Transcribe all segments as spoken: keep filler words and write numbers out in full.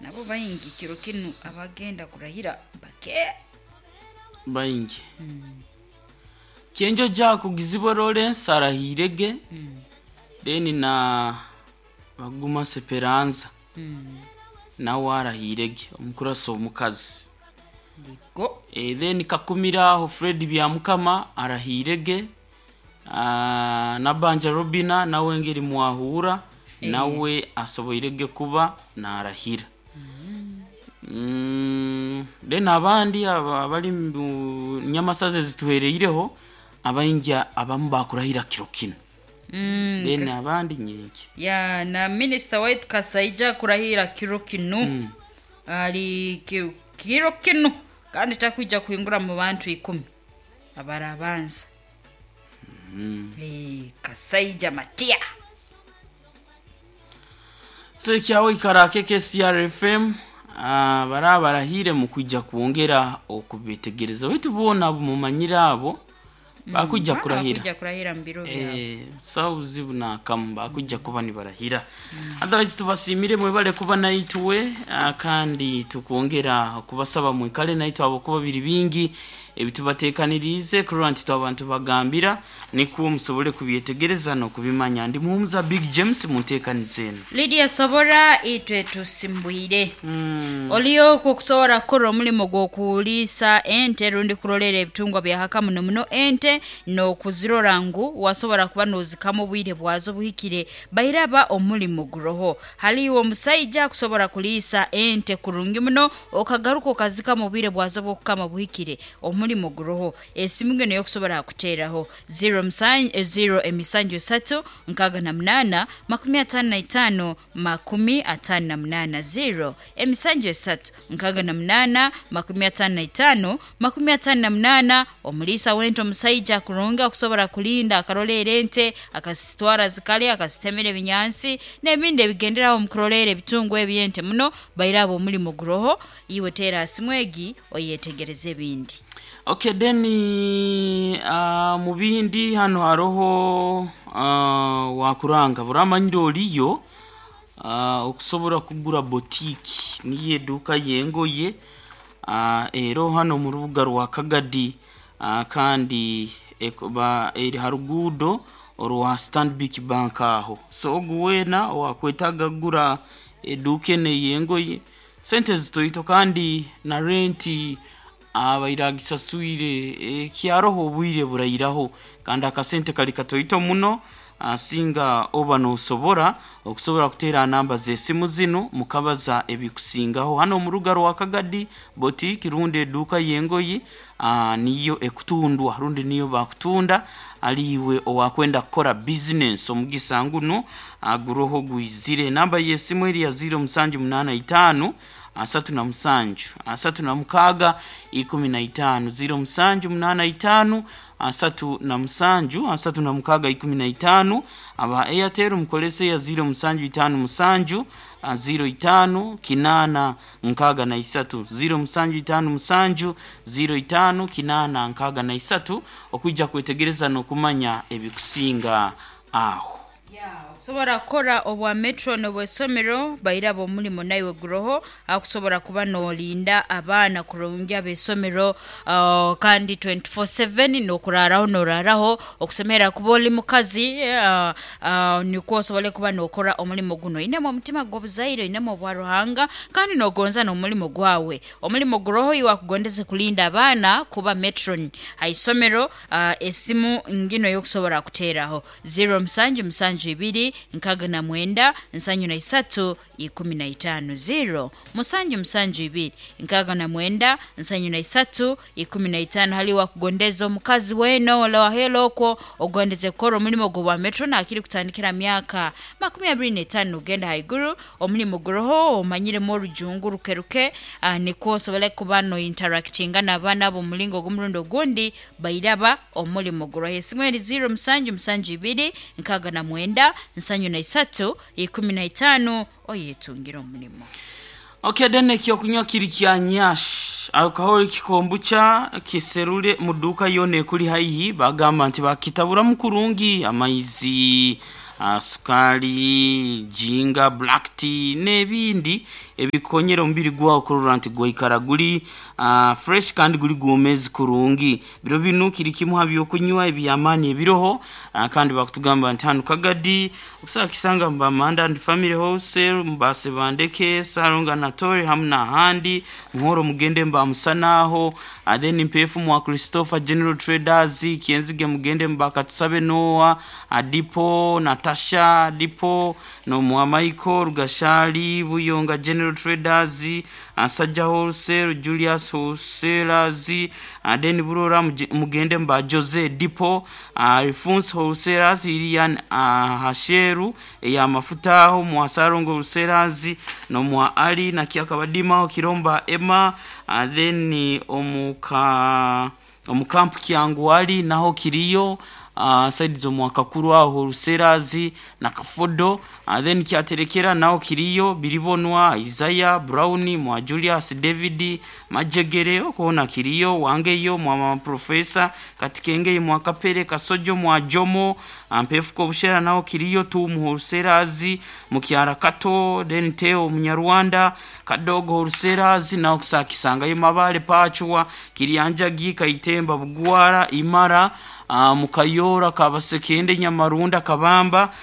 nabo bayingi kiro kinu abagenda kurahira bake bayingi mm. Kenjo jako gizibo Lawrence arahirege mm. Then na baguma Seperanza mm. na warahirege omukuraso omukazi Liko e then kakumira ho Fred byamukama arahirege uh, na Banja Robina nawe ngeri mwahura e. Nawe asoboyirege kuba na arahira mm. mm, then abandi abali Nyamasaze zituhereireho abayinja abamba kurahira kirokino mm, then ka abandi nyingi ya na minister wetu Kasaija kurahira kirokino mm. ali kirokino kandi takwija kuingura mu bantu ikumi abarabanza mm. eh Kasaija Matia so kyawe karake ke C R F M ah barabarahire mu kujja kuongera okubetegereza wetu bona mu manyirabo bakujja kurahira bakujja kurahira mbiro byabo eh sauzi buna kamba bakujja kuba ni barahira otherwise tubasimire mwebale kuba naitwe kandi tukuongera kubasaba mu kale naitwe abo kuba biri bingi ebitubatekanirize current to abantu bagambira niku musobole kubyetegereza no kubimanya ndi muhumuza Big James mutekanizeni Lydia Sobora itwe tusimbuire mm. Oliyo kukusora koro mulimo gwokulisa ente rundi kurolera ebitungwa bya hakamu no muno ente no kuzirorangu wasobora kuba nozikamo bwire bwazo buhikire bayiraba omulimo guroho haliwo musajja kusobora kulisa ente kurungi muno okagaruka okazika mu bwire bwazo bwokukama buhikire omulimo guroho esimunge no yokusobora kuteraho zero msanju zero emisanju satu nkaga na mnana makumi atano na itano makumi atano na mnana zero emisanju satu nkaga na mnana makumi atano na itano makumi atano na mnana omulisa wento musajja kurunga kusobora kulinda akarolere ente akasitwara zikali akasitemere binyansi nebinde bigenderaho mukurolere bitungwa ebyente muno bayirabo mulimo guroho iwe tera simwegi oyetegereze bindi okay then uh, mubindi hano haroho uh, wakuranga buramanyiro liyo uh, okusobora kugura boutique niye duka yengoye uh, ero hano mu rubuga rwa Kagadi uh, kandi ekoba eri harugudo orwa Stanbic Bank aho so oguwena wakwetaga gura eduke ne yengoye sente zitoyito kandi na renti abayiragisa suire e, kiaroho bwire burayiraho kandi akasente kali katoyito muno asinga oba no sobora okusobora kutera namba zesimu zino mukabaza ebikusingaho hano mu ruga rwa Kagadi boutique runde duka yengoyi uh, niyo ekutundwa runde niyo bakutunda aliwe owakwenda kukora business omugisangu no aguroho gwizire namba yesimu eri ya zero msanju munana itano asatu na msanju asatu na mukaga ikumi na itano zero msanju munana itano asatu na msanju asatu na mukaga ikumi na itano aba Airtel mkolese ya zero msanju itano msanju zero itano kinana nkaga na isatu zero msanju itano msanju zero itano kinana nkaga na isatu okujja kwetegereza no kumanya ebikusinga aho sobora kora obwa metro no bwesomero bayirabo mulimo naiwe guroho akusobora kuba no linda abana kurungia besomero uh, kandi twenty-four seven no kuraraho no raraho okusemera kuboli mukazi uh, uh, niko sobole kuba no kora omulimo guno inemo mutima gobuzaire inemo bwaruhanga kandi no gonza no mulimo gwawe omulimo guroho iwa kugondeze kulinda abana kuba metron haisomero uh, esimu ngino yokusobora kuteraho zero msanju msanju ibiri nkaga na mwenda nsanju na isatu ikumi na itano zero musanju msanju ibiri nkaga na mwenda nsanju na isatu ikumi na itano hali wa kugondeza mukazi weno la helo ko ogondeze koro mulimo go wa metro na akiri kutandikira myaka makumi abiri na itano ugenda haiguru omulimo goroho omanyire mo rujungu rukeruke uh, niko sobole kubano interactinga na bana bo mulingo gumrundo gundi bayiraba omulimo goroho esimwe zero msanju msanju ibiri nkaga na mwenda nsanju na isatu ikumi na itano oyetungira omulimo. Okay dene kyo kunywa kiri kya nyash alcohol kikombucha kiserule muduka yone kuli haihi bagamba nti bakitabura mukurungi amaizi uh, sukali jinga black tea nebindi ebikonyera ombiri gwa okurora nti gwaikara guli uh, fresh kandi guli gwomezi kurungi biro binu kiri kimu habyokunywa ebyamani ebiroho uh, kandi bakutugamba nti hanu Kagadi okusaba kisanga mba Manda and Family Wholesale mbase bandeke Saronga Natori hamna handi muhoro mugende mba musanaho adeni mpefu mwa Christopher General Traders kienzige mugende mba Katusabe Noah Adipo Natasha Adipo no mwa Michael Gashali Buyonga General Traders Asajja Wholesale Julius Wholesalers adeni burora mugende mba Jose Dipo Alphonse Wholesalers Ilian Hasheru ya mafuta ho mwa Sarongo Wholesalers no mwa Ali na Kiakabadima Kiromba Emma then omuka omukampu kyangu wali naho kiriyo uh, side zo mwakakuru aho Wholesalers na Kafodo uh, then kyaterekera naho kiriyo biribonwa Isaiah Brown mwa Julius David Majegere okona kiriyo wangeyo mwa professor katikenge mwa Kapere Kasojo mwa Jomo ampefu ko bushera naho kiriyo tu mu Wholesalers mu Kyara Kato then Teo Munyarwanda Kadogo Wholesalers naho kusakisanga yimabale pachuwa kiriyanja gika itemba bugwara imara uh, mukayora kabasekende Nyamarunda Kabamba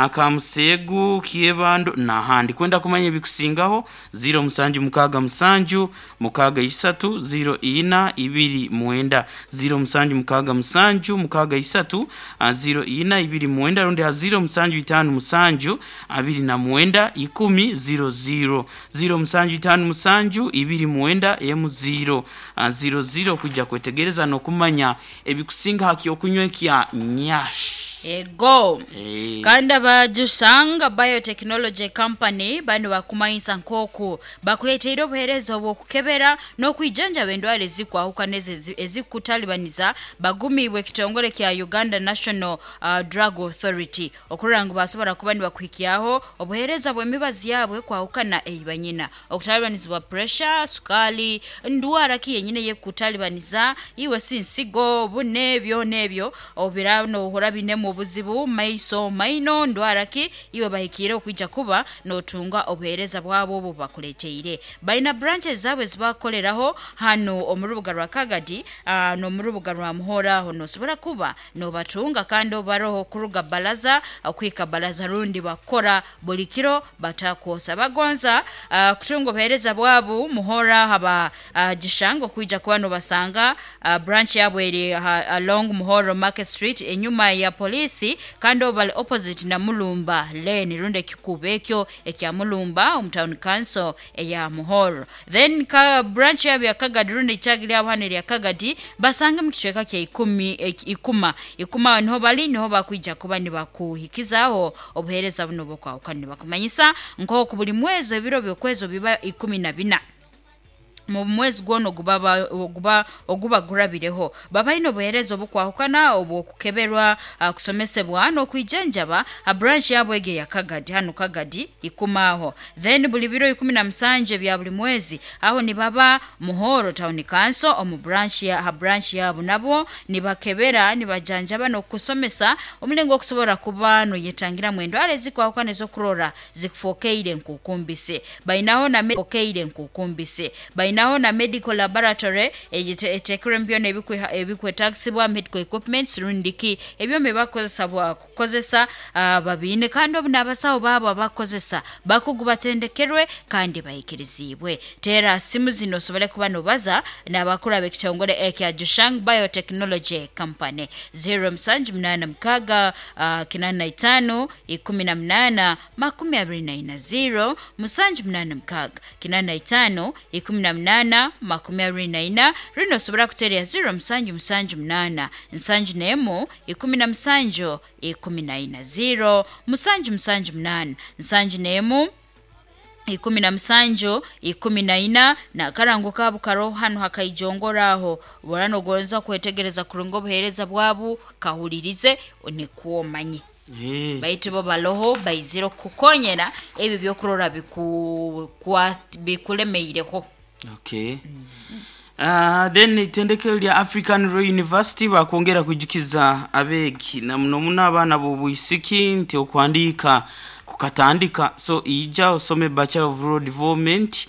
akamusegu kiebando na handi kwenda kumanya bikusingaho zero musanju mukaga musanju mukaga isatu zero ina ibiri mwenda zero musanju mukaga musanju mukaga isatu zero ina ibiri mwenda rundi ha zero musanju itanu musanju abiri na mwenda ikumi zero zero zero musanju itanu musanju ibiri mwenda emu zero zero zero kujja kwetegereza no kumanya ebikusinga haki okunywe kya nyash Ego hey. Kanda ba Jushang Biotechnology Company bano bakumayinsa nkoko bakuleetera obuherezo obwokukebera n'okwijanja bendwale zikwahuka neze ezikutalibaniza bagumibwe kitongole kya Uganda National uh, Drug Authority okuranga basobora kubani bakwikiyaho obuhereza bw'emibazi yabwe kwahukana eyibanyina okutalibanizibwa pressure sukali ndwara kiyenyine yekutalibaniza iwe sinsigo bune byo nebyo obirano horabine mu buzibu maiso maino ndwaraki iwe bahikire okwijja kuba notunga obuhereza bwabo bo bakuleteire baina branches zabwe zibakoleraho hano omurubuga rwa Kagadi uh, no murubuga rwa Muhora hono sobora kuba no batunga kandi baroho kuruga balaza okwika balaza rundi bakora bulikiro batakosa bagonza uh, kutunga obuhereza bwabo Muhora haba uh, Gishango kwijja kuba no basanga uh, branch yabwe eri uh, along Muhoro Market Street enyuma ya police kando bali opposite na Mulumba lane runde kikubekyo ekya Mulumba umtown council eya Muhoro then ka branch ya Kagadi runde chagili abane ya Kagadi basanga mkichweka kya ikumi ikuma ikuma niho bali niho bakwijja kuba ni bakuhikizaho obuhereza buno bokwa ukani bakumanyisa nko kubuli mwezi biro byokwezo biba ikumi na bina mu mwezi gwono gubaba oguba oguba gurabireho baba ino boherezo bukwahukana obukukeberwa uh, kusomesebwa no kwijanjaba a branch yabwege ya Kagadi hano Kagadi ikumaho then buli biro ikumi na msanje bya buli mwezi aho ni baba Muhoro town council omu branch ya ha branch yabo nabo ni bakebera ni bajanjaba no kusomesa omulengo okusobora kuba no yetangira mwendo alezi kwahukana zo kurora zikufokeire nkukumbise bainaho na mekokeire nkukumbise baina naho na medical laboratory etekere mbyo ebikwe ebikwe taxibwa medical equipments rundiki ebyo mebakozesa bwa kukozesa uh, babine kandi obunabasawo babo bakozesa bakugubatendekerwe kandi bayikirizibwe tera simu zino sobole kuba nobaza nabakura bekitongole ekya Jushang Biotechnology Company zero msanju mnana mkaga uh, kinana itano ikumi na mnana makumi abiri na ina zero msanju mnana mkaga kinana itano ikumi na mnana makumi abiri na ina rino sobora kuteria zero msanju msanju mnana msanju nemo ikumi na msanju ikumi na ina zero msanju msanju mnana msanju nemo ikumi na msanjo ikumi na ina na karango kabu karo hano hakaijongoraho borano gonza kwetegereza kurungo buhereza bwabu kahulirize onekuomanyi Hey. Baite bo baloho bayiziro kukonyera ebi byokurora biku kwa bikulemeireko. Okay. Mm-hmm. Uh, then itendeke lya African Royal University bakongera kujukiza abegi na muno muna abana bo buyisiki nti okwandika kukatandika so ija osome Bachelor of Rural Development